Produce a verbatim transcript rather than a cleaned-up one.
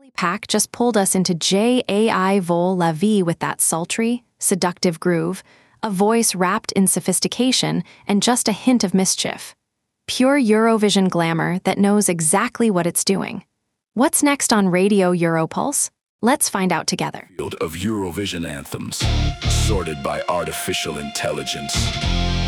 Pack just pulled us into J A I Vol La Vie with that sultry, seductive groove, a voice wrapped in sophistication and just a hint of mischief. Pure Eurovision glamour that knows exactly what it's doing. What's next on Radio Europulse? Let's find out together. Field of Eurovision anthems, sorted by artificial intelligence.